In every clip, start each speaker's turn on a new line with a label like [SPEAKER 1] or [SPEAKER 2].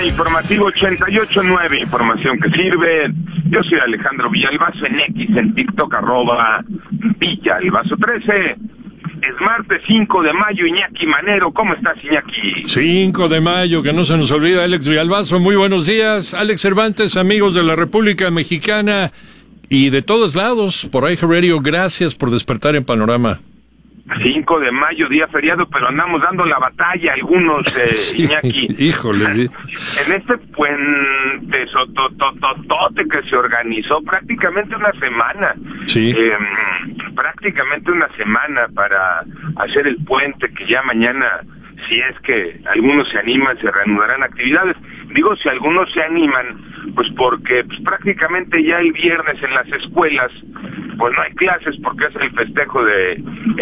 [SPEAKER 1] informativo 88.9, información que sirve. Yo soy Alejandro Villalbazo en X, en TikTok, @Villalbazo13. Es martes 5 de mayo, Iñaki Manero. ¿Cómo estás, Iñaki?
[SPEAKER 2] 5 de mayo, que no se nos olvida, Alex Villalbazo. Muy buenos días, Alex Cervantes, amigos de la República Mexicana y de todos lados, por ahí Radio, gracias por despertar en Panorama.
[SPEAKER 1] 5 de mayo, día feriado, pero andamos dando la batalla algunos,
[SPEAKER 2] sí,
[SPEAKER 1] Iñaki.
[SPEAKER 2] Híjole, sí.
[SPEAKER 1] En este puente sotototote que se organizó prácticamente una semana.
[SPEAKER 2] Sí.
[SPEAKER 1] Prácticamente una semana para hacer el puente, que ya mañana, si es que algunos se animan, se reanudarán actividades. Digo, si algunos se animan, pues porque prácticamente ya el viernes en las escuelas pues no hay clases, porque es el festejo de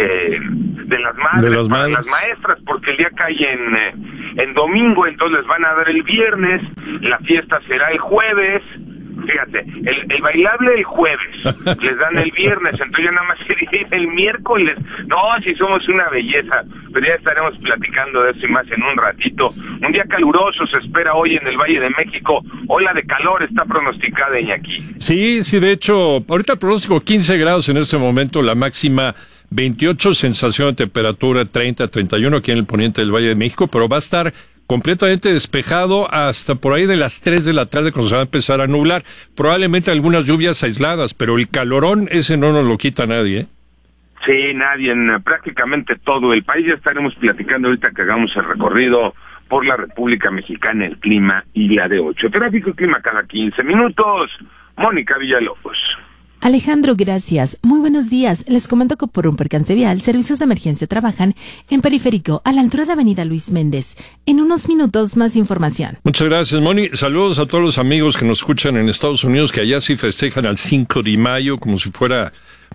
[SPEAKER 1] las madres, para las maestras, porque el día cae en domingo, entonces les van a dar el viernes, la fiesta será el jueves. Fíjate, el bailable el jueves, les dan el viernes, entonces ya nada más sería el miércoles. No, si somos una belleza, pero ya estaremos platicando de eso y más en un ratito. Un día caluroso se espera hoy en el Valle de México, ola de calor está pronosticada, Iñaki.
[SPEAKER 2] Sí, de hecho, ahorita el pronóstico 15 grados en este momento, la máxima 28, sensación de temperatura 30, 31 aquí en el poniente del Valle de México, pero va a estar completamente despejado hasta por ahí de las 3 de la tarde cuando se va a empezar a nublar. Probablemente algunas lluvias aisladas, pero el calorón ese no nos lo quita nadie, ¿eh?
[SPEAKER 1] Sí, nadie, en prácticamente todo el país. Ya estaremos platicando ahorita que hagamos el recorrido por la República Mexicana, el clima y la de 8. Tráfico y clima cada 15 minutos. Mónica Villalobos.
[SPEAKER 3] Alejandro, gracias. Muy buenos días. Les comento que por un percance vial, servicios de emergencia trabajan en Periférico, a la altura de Avenida Luis Méndez. En unos minutos, más información.
[SPEAKER 2] Muchas gracias, Moni. Saludos a todos los amigos que nos escuchan en Estados Unidos, que allá sí festejan al 5 de mayo como si fuera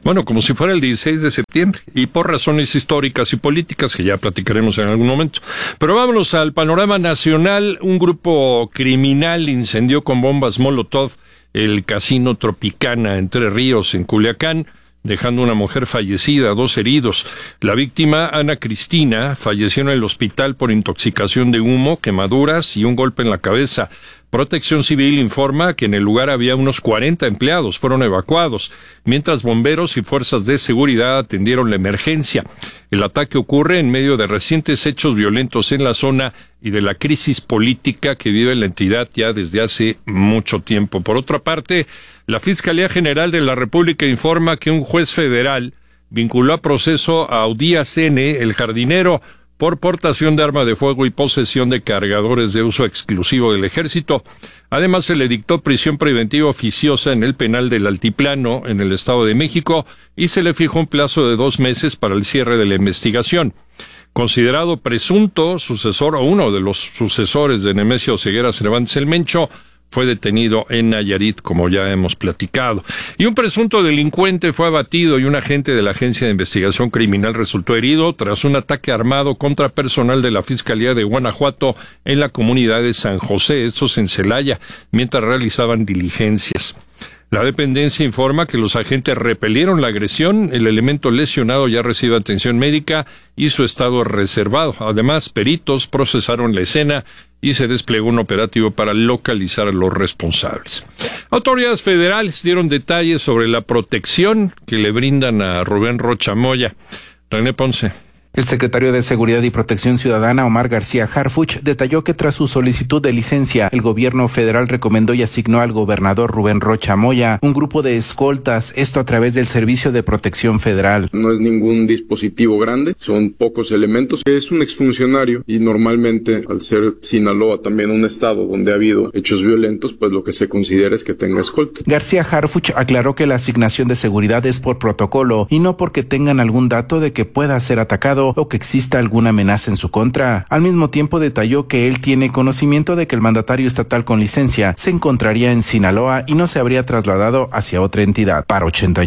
[SPEAKER 2] el 16 de septiembre, y por razones históricas y políticas que ya platicaremos en algún momento. Pero vámonos al panorama nacional. Un grupo criminal incendió con bombas Molotov el Casino Tropicana Entre Ríos en Culiacán, dejando una mujer fallecida, 2 heridos. La víctima, Ana Cristina, falleció en el hospital por intoxicación de humo, quemaduras y un golpe en la cabeza. Protección Civil informa que en el lugar había unos 40 empleados, fueron evacuados, mientras bomberos y fuerzas de seguridad atendieron la emergencia. El ataque ocurre en medio de recientes hechos violentos en la zona y de la crisis política que vive la entidad ya desde hace mucho tiempo. Por otra parte, la Fiscalía General de la República informa que un juez federal vinculó a proceso a Udías N., el jardinero, por portación de arma de fuego y posesión de cargadores de uso exclusivo del Ejército. Además, se le dictó prisión preventiva oficiosa en el penal del Altiplano, en el Estado de México, y se le fijó un plazo de 2 meses para el cierre de la investigación. Considerado presunto sucesor o uno de los sucesores de Nemesio Ceguera Cervantes el Mencho, fue detenido en Nayarit, como ya hemos platicado. Y un presunto delincuente fue abatido y un agente de la Agencia de Investigación Criminal resultó herido tras un ataque armado contra personal de la Fiscalía de Guanajuato en la comunidad de San José, estos en Celaya, mientras realizaban diligencias. La dependencia informa que los agentes repelieron la agresión, el elemento lesionado ya recibe atención médica y su estado es reservado. Además, peritos procesaron la escena y se desplegó un operativo para localizar a los responsables. Autoridades federales dieron detalles sobre la protección que le brindan a Rubén Rocha Moya. René Ponce.
[SPEAKER 4] El secretario de Seguridad y Protección Ciudadana, Omar García Harfuch, detalló que tras su solicitud de licencia, el gobierno federal recomendó y asignó al gobernador Rubén Rocha Moya un grupo de escoltas, esto a través del Servicio de Protección Federal.
[SPEAKER 5] No es ningún dispositivo grande, son pocos elementos. Es un exfuncionario y normalmente, al ser Sinaloa también un estado donde ha habido hechos violentos, pues lo que se considera es que tenga escolta.
[SPEAKER 4] García Harfuch aclaró que la asignación de seguridad es por protocolo y no porque tengan algún dato de que pueda ser atacado o que exista alguna amenaza en su contra. Al mismo tiempo detalló que él tiene conocimiento de que el mandatario estatal con licencia se encontraría en Sinaloa y no se habría trasladado hacia otra entidad. Para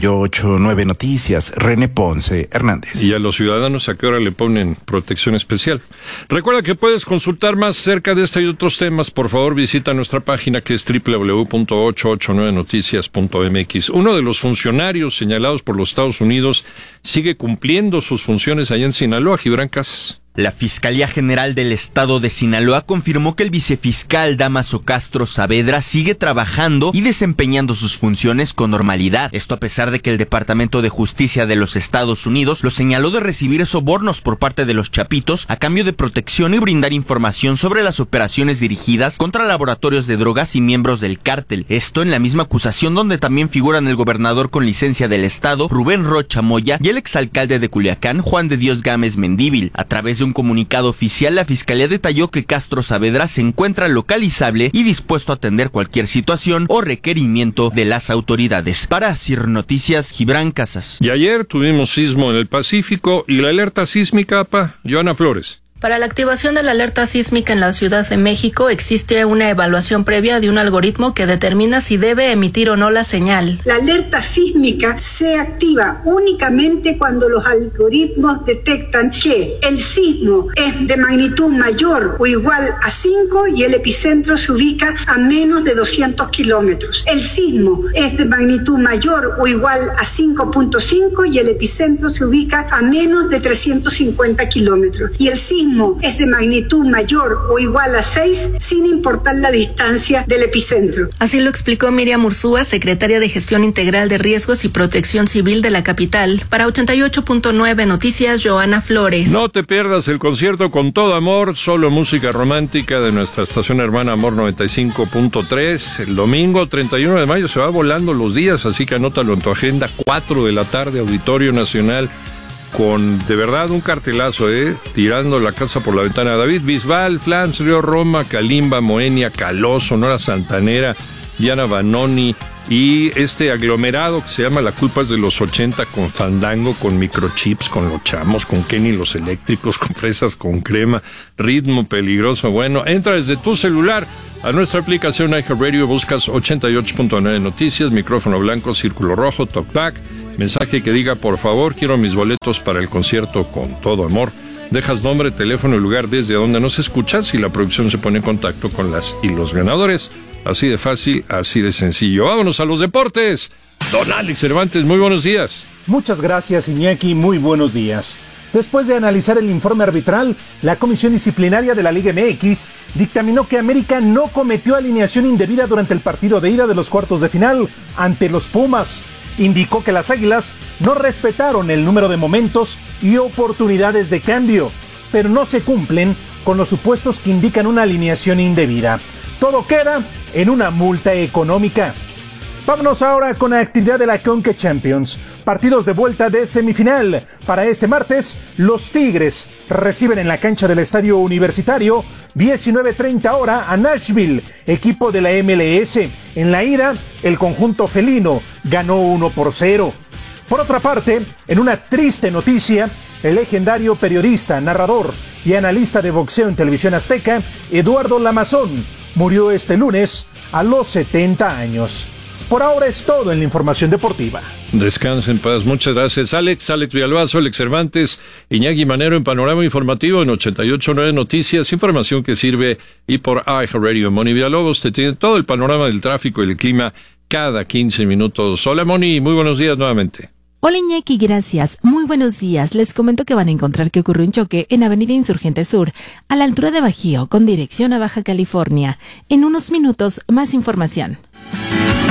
[SPEAKER 4] 88.9 Noticias, René Ponce Hernández.
[SPEAKER 2] ¿Y a los ciudadanos a qué hora le ponen protección especial? Recuerda que puedes consultar más acerca de este y otros temas. Por favor, visita nuestra página que es www.889noticias.mx. Uno de los funcionarios señalados por los Estados Unidos sigue cumpliendo sus funciones allá en Sinaloa, Gibran Casas.
[SPEAKER 6] La Fiscalía General del Estado de Sinaloa confirmó que el vicefiscal Dámaso Castro Saavedra sigue trabajando y desempeñando sus funciones con normalidad. Esto a pesar de que el Departamento de Justicia de los Estados Unidos lo señaló de recibir sobornos por parte de los Chapitos a cambio de protección y brindar información sobre las operaciones dirigidas contra laboratorios de drogas y miembros del cártel. Esto en la misma acusación donde también figuran el gobernador con licencia del estado, Rubén Rocha Moya, y el exalcalde de Culiacán, Juan de Dios Gámez Mendívil. A través de un comunicado oficial, la Fiscalía detalló que Castro Saavedra se encuentra localizable y dispuesto a atender cualquier situación o requerimiento de las autoridades. Para CIR Noticias, Gibran Casas.
[SPEAKER 2] Y ayer tuvimos sismo en el Pacífico y la alerta sísmica, Joana Flores.
[SPEAKER 7] Para la activación de la alerta sísmica en la Ciudad de México existe una evaluación previa de un algoritmo que determina si debe emitir o no la señal.
[SPEAKER 8] La alerta sísmica se activa únicamente cuando los algoritmos detectan que el sismo es de magnitud mayor o igual a 5 y el epicentro se ubica a menos de 200 kilómetros. El sismo es de magnitud mayor o igual a 5.5 y el epicentro se ubica a menos de 350 kilómetros. Y el sismo es de magnitud mayor o igual a 6 sin importar la distancia del epicentro.
[SPEAKER 7] Así lo explicó Miriam Ursúa, secretaria de Gestión Integral de Riesgos y Protección Civil de la capital. Para 88.9 Noticias, Joana Flores.
[SPEAKER 2] No te pierdas el concierto Con Todo Amor, solo música romántica de nuestra estación hermana Amor 95.3. El domingo 31 de mayo se va volando los días, así que anótalo en tu agenda. 4 de la tarde, Auditorio Nacional. Con, de verdad, un cartelazo, tirando la casa por la ventana. David Bisbal, Flans, Río Roma, Kalimba, Moenia, Caló, Sonora Santanera, Diana Banoni y este aglomerado que se llama La Culpa es de los 80 con Fandango, con Microchips, con Los Chamos, con Kenny Los Eléctricos, con Fresas con Crema, Ritmo Peligroso. Bueno, entra desde tu celular a nuestra aplicación iHeartRadio, buscas 88.9 Noticias, micrófono blanco, círculo rojo, talkback, mensaje que diga, por favor, quiero mis boletos para el concierto Con Todo Amor. Dejas nombre, teléfono y lugar desde donde nos escuchas y la producción se pone en contacto con las y los ganadores. Así de fácil, así de sencillo. Vámonos a los deportes. Don Alex Cervantes, muy buenos días.
[SPEAKER 9] Muchas gracias, Iñaki, muy buenos días. Después de analizar el informe arbitral, la Comisión Disciplinaria de la Liga MX dictaminó que América no cometió alineación indebida durante el partido de ida de los cuartos de final ante los Pumas. Indicó que las Águilas no respetaron el número de momentos y oportunidades de cambio, pero no se cumplen con los supuestos que indican una alineación indebida. Todo queda en una multa económica. Vámonos ahora con la actividad de la Conca Champions. Partidos de vuelta de semifinal. Para este martes, los Tigres reciben en la cancha del Estadio Universitario 19:30 hora a Nashville, equipo de la MLS. En la ida, el conjunto felino ganó 1-0. Por otra parte, en una triste noticia, el legendario periodista, narrador y analista de boxeo en Televisión Azteca, Eduardo Lamazón, murió este lunes a los 70 años. Por ahora es todo en la información deportiva.
[SPEAKER 2] Descansen en paz. Muchas gracias, Alex Villalbazo, Alex Cervantes, Iñaki Manero en Panorama Informativo en 88.9 Noticias, información que sirve y por iHeartRadio. Moni Villalobos te tiene todo el panorama del tráfico y el clima cada 15 minutos. Hola, Moni, muy buenos días nuevamente.
[SPEAKER 3] Hola Iñaki, gracias. Muy buenos días. Les comento que van a encontrar que ocurrió un choque en Avenida Insurgente Sur, a la altura de Bajío, con dirección a Baja California. En unos minutos, más información.